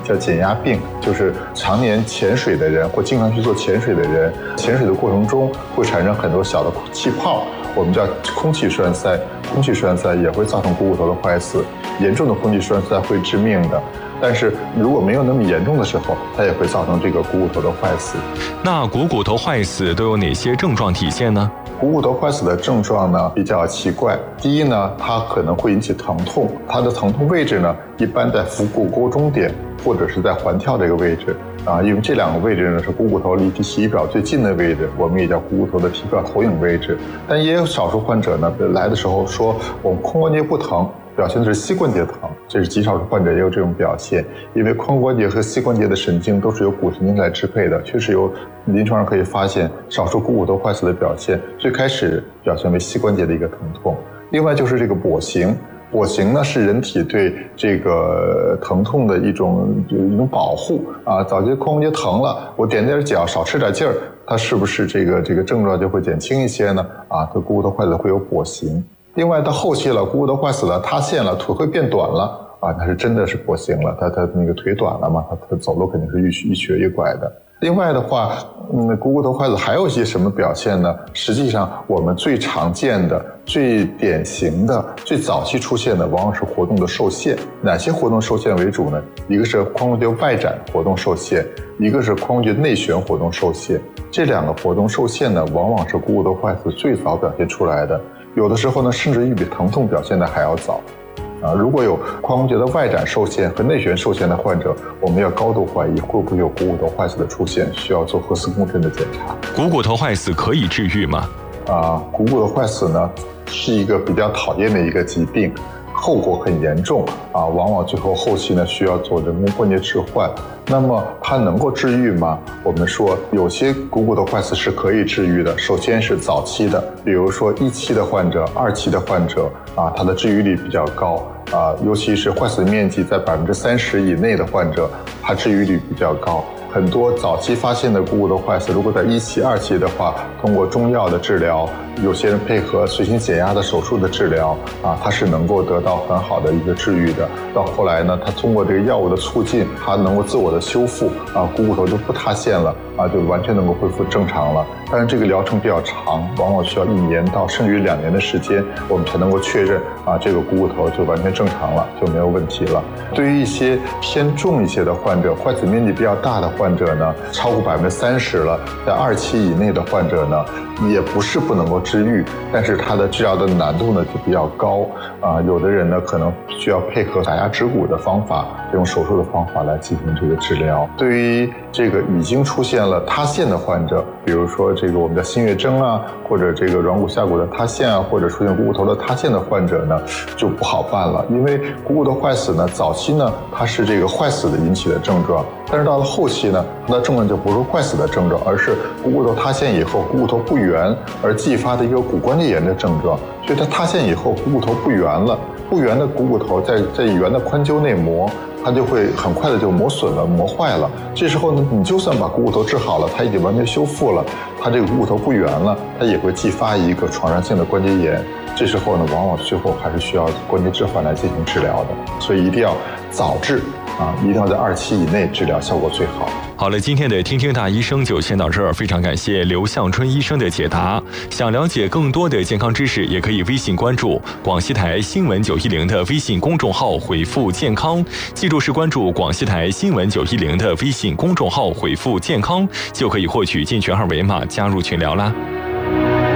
叫减压病，就是常年潜水的人或经常去做潜水的人，潜水的过程中会产生很多小的气泡，我们叫空气栓塞。空气栓塞也会造成股骨头的坏死，严重的空气栓塞会致命的。但是如果没有那么严重的时候，它也会造成这个股骨头的坏死。 那股骨头坏死都有哪些症状体现呢？ 股骨头坏死的症状呢比较奇怪。第一呢，它可能会引起疼痛，它的疼痛位置呢一般在腹股沟中点或者是在环跳这个位置因为这两个位置呢是股骨头离体表最近的位置，我们也叫股骨头的体表投影位置。但也有少数患者呢来的时候说我们髋关节不疼，表现的是膝关节疼，这是极少数患者也有这种表现。因为髋关节和膝关节的神经都是由骨神经来支配的，确实有临床上可以发现少数股骨头坏死的表现，最开始表现为膝关节的一个疼痛。另外就是这个跛行，跛行呢是人体对这个疼痛的一种保护早期髋关节疼了，我踮点脚少吃点劲儿，它是不是这个症状就会减轻一些呢？这股骨头坏死会有跛行。另外到后期了，股骨头坏死了，塌陷了，腿会变短了它是真的是跛行了，他那个腿短了嘛，他走路肯定是一瘸一拐的。另外的话股骨头坏死还有一些什么表现呢？实际上我们最常见的最典型的最早期出现的往往是活动的受限。哪些活动受限为主呢？一个是髋关节外展活动受限，一个是髋关节内旋活动受限。这两个活动受限呢往往是股骨头坏死最早表现出来的，有的时候呢甚至于比疼痛表现的还要早如果有髋关节的外展受限和内旋受限的患者，我们要高度怀疑会不会有股骨头坏死的出现，需要做核磁共振的检查。 股骨头坏死可以治愈吗？ 股骨头坏死呢是一个比较讨厌的一个疾病，后果很严重往往最后期呢需要做人工关节置换。那么它能够治愈吗？我们说有些股骨头坏死是可以治愈的。首先是早期的，比如说1期的患者、2期的患者它的治愈率比较高尤其是坏死面积在30%以内的患者，它治愈率比较高。很多早期发现的股骨头坏死，如果在1期、2期的话，通过中药的治疗，有些人配合随行减压的手术的治疗它是能够得到很好的一个治愈的。到后来呢，它通过这个药物的促进，它能够自我的修复股骨头就不塌陷了就完全能够恢复正常了。但是这个疗程比较长，往往需要1年到甚至于2年的时间，我们才能够确认这个股骨头就完全正常了，就没有问题了。对于一些偏重一些的患者，坏死面积比较大的患者呢，超过30%了，在2期以内的患者呢，也不是不能够治愈，但是它的治疗的难度呢就比较高有的人呢可能需要配合打压指骨的方法，这种手术的方法来进行这个治疗。对于这个已经出现了塌陷的患者，比如说这个我们的心月征或者这个软骨下骨的塌陷或者出现股骨头的塌陷的患者呢，就不好办了。因为股骨头坏死呢，早期呢它是这个坏死的引起的症状，但是到了后期呢，它的症状就不是坏死的症状，而是股骨头塌陷以后股骨头不圆而继发的一个骨关节炎的症状。所以它塌陷以后股骨头不圆了，不圆的股骨头在圆的髋臼内膜，它就会很快的就磨损了、磨坏了。这时候呢，你就算把股骨头治好了，它已经完全修复了，它这个股骨头不圆了，它也会继发一个创伤性的关节炎。这时候呢，往往最后还是需要关节置换来进行治疗的。所以一定要早治一定要在2期以内治疗，效果最好。 好了，今天的听听大医生就先到这儿，非常感谢刘向春医生的解答。想了解更多的健康知识，也可以微信关注广西台新闻910的微信公众号，回复健康，记住是关注广西台新闻910的微信公众号，回复健康，就可以获取进群2维码，加入群聊啦。